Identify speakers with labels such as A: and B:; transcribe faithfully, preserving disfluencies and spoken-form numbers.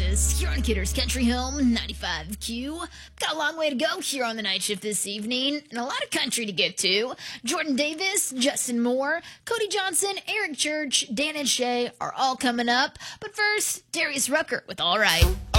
A: Davis here on Kidder's Country Home, ninety-five Q. Got a long way to go here on the night shift this evening, and a lot of country to get to. Jordan Davis, Justin Moore, Cody Johnson, Eric Church, Dan and Shay are all coming up. But first, Darius Rucker with All Right.